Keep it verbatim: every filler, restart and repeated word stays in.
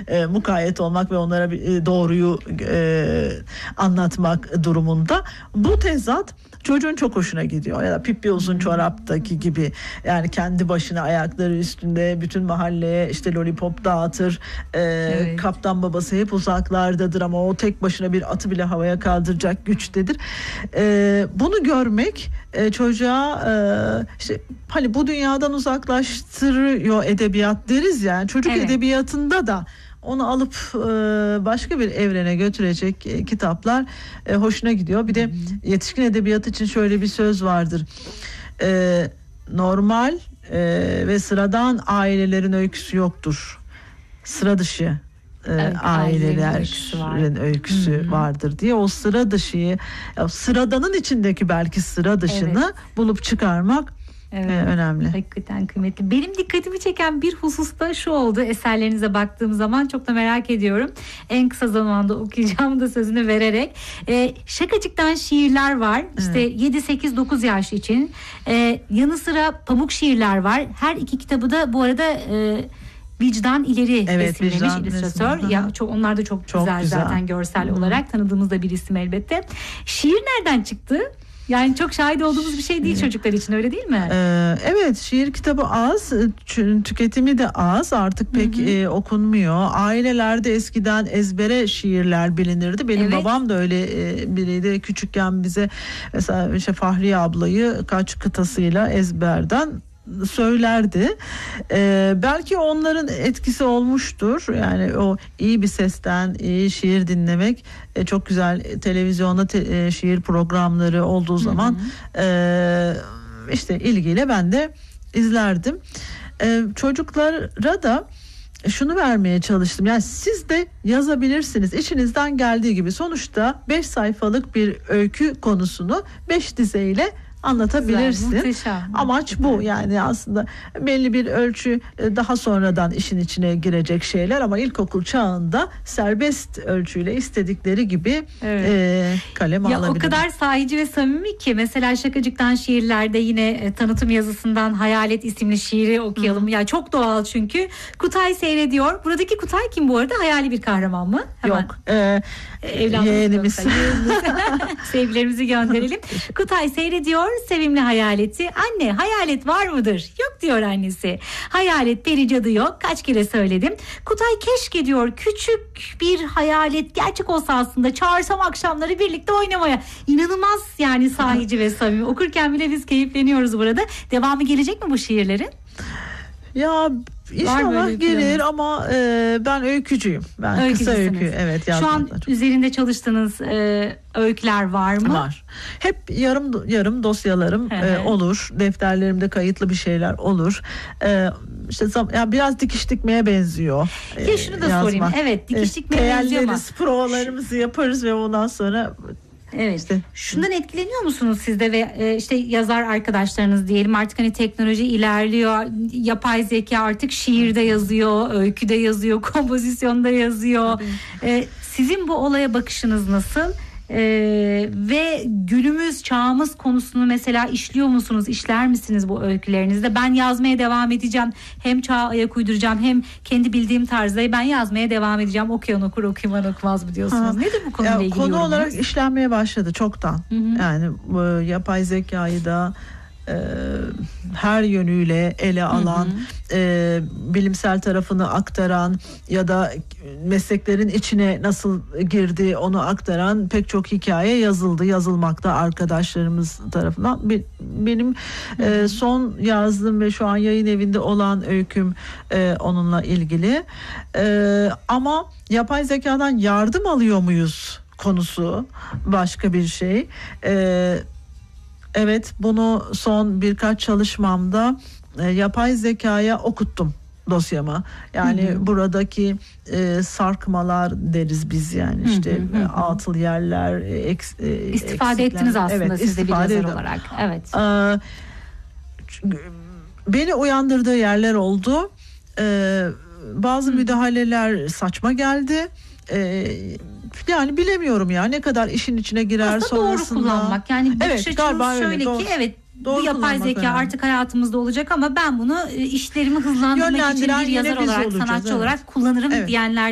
e, mukayyet olmak ve onlara bir, e, doğruyu e, anlatmak durumunda. Bu tezat çocuğun çok hoşuna gidiyor. Ya da Pippi Uzun Çorap'taki gibi, yani kendi başına ayakları üstünde bütün mahalleye işte lollipop dağıtır. Ee, evet. Kaptan babası hep uzaklardadır ama o tek başına bir atı bile havaya kaldıracak güçtedir. Ee, bunu görmek e, çocuğa e, işte hani bu dünyadan uzaklaştırıyor edebiyat deriz yani. Çocuk evet. edebiyatında da onu alıp e, başka bir evrene götürecek e, kitaplar e, hoşuna gidiyor. Bir de yetişkin edebiyatı için şöyle bir söz vardır. E, normal e, ve sıradan ailelerin öyküsü yoktur. Sıra dışı e, evet, ailelerin öyküsü, var. öyküsü Hı-hı. vardır diye. O sıra dışıyı, sıradanın içindeki belki sıra dışını evet. bulup çıkarmak evet, ee, önemli. Hakikaten kıymetli. Benim dikkatimi çeken bir hususta şu oldu. Eserlerinize baktığım zaman çok da merak ediyorum. En kısa zamanda okuyacağım da sözünü vererek. Ee, Şakacık'tan şiirler var. İşte evet. yedi sekiz dokuz yaş için. Ee, yanı sıra pamuk şiirler var. Her iki kitabı da bu arada e, Vicdan İleri evet, resimlemiş illüstratör. Ya çok, onlar da çok, çok güzel, güzel zaten görsel Hı. olarak tanıdığımız da bir isim elbette. Şiir nereden çıktı? Yani çok şahit olduğumuz bir şey değil çocuklar için, öyle değil mi? Ee, evet, şiir kitabı az, tüketimi de az, artık pek e, okunmuyor. Ailelerde eskiden ezbere şiirler bilinirdi. Benim evet. babam da öyle e, biriydi. Küçükken bize mesela işte Fahriye ablayı kaç kıtasıyla ezberden söylerdi. Ee, belki onların etkisi olmuştur. Yani o iyi bir sesten iyi şiir dinlemek e, çok güzel. Televizyonda te, e, şiir programları olduğu zaman e, işte ilgiyle ben de izlerdim. E, çocuklara da şunu vermeye çalıştım. Yani siz de yazabilirsiniz. İçinizden geldiği gibi. Sonuçta beş sayfalık bir öykü konusunu beş dizeyle anlatabilirsin. Güzel, muhteşem. Amaç bu yani, aslında belli bir ölçü daha sonradan işin içine girecek şeyler ama ilkokul çağında serbest ölçüyle istedikleri gibi evet. e, kalem ya alabilir. O kadar sahici ve samimi ki mesela Şakacık'tan şiirlerde yine e, tanıtım yazısından Hayalet isimli şiiri okuyalım. Hı. Ya çok doğal çünkü. Kutay seyrediyor. Buradaki Kutay kim bu arada? Hayali bir kahraman mı? Hemen. Yok. E, Yeğenimiz. Sevgilerimizi gönderelim. Kutay seyrediyor. Sevimli hayaleti. Anne, hayalet var mıdır? Yok diyor annesi. Hayalet, peri, cadı yok. Kaç kere söyledim. Kutay keşke diyor küçük bir hayalet gerçek olsa aslında çağırsam akşamları birlikte oynamaya. İnanılmaz yani sahici ve samimi. Okurken bile biz keyifleniyoruz burada. Devamı gelecek mi bu şiirlerin? Ya İnşallah gelir ama e, ben öykücüyüm. Ben kısa öykü evet Şu an çok. Üzerinde çalıştığınız e, öyküler var mı? Var. Hep yarım yarım dosyalarım e, olur. Defterlerimde kayıtlı bir şeyler olur. E, işte ya biraz dikiş dikmeye benziyor. E, ya şunu da yazmak. sorayım. Evet, dikiş dikmeye e, benziyor ama provalarımızı yaparız ve ondan sonra evet. İşte. Şundan etkileniyor musunuz siz de ve e, işte yazar arkadaşlarınız diyelim, artık hani teknoloji ilerliyor, yapay zeka artık şiirde yazıyor, öyküde yazıyor, kompozisyonda yazıyor. E, sizin bu olaya bakışınız nasıl? Ee, ve günümüz çağımız konusunu mesela işliyor musunuz, işler misiniz bu öykülerinizde? Ben yazmaya devam edeceğim, hem çağa ayak uyduracağım hem kendi bildiğim tarzda ben yazmaya devam edeceğim, okuyan okur okuyan okumaz mı diyorsunuz? Ha. Nedir bu konuyla ya, ilgili konu yorumunuz? Olarak işlenmeye başladı çoktan. Hı hı. Yani bu yapay zekayı da e, her yönüyle ele alan, hı hı. E, bilimsel tarafını aktaran ya da mesleklerin içine nasıl girdi onu aktaran pek çok hikaye yazıldı, yazılmakta arkadaşlarımız tarafından. Be, benim hı hı. E, son yazdığım ve şu an yayın evinde olan öyküm e, onunla ilgili. E, ama yapay zekadan yardım alıyor muyuz konusu başka bir şey. Evet. Evet, bunu son birkaç çalışmamda e, yapay zekaya okuttum dosyamı. Yani hı hı. buradaki e, sarkmalar deriz biz yani işte hı hı hı. atıl yerler, eks, e, istifade eksikler. Ettiniz aslında evet, siz de bir yazar edin. olarak. Evet. E, beni uyandırdığı yerler oldu. E, bazı hı. müdahaleler saçma geldi. E, Yani bilemiyorum ya ne kadar işin içine girer aslında sonrasında. Doğru kullanmak yani bakış evet, açımız şöyle öyle, ki evet doğru bu yapay zeka önemli. Artık hayatımızda olacak ama ben bunu işlerimi hızlandırmak için bir yazar olarak, sanatçı evet. olarak kullanırım evet. diyenler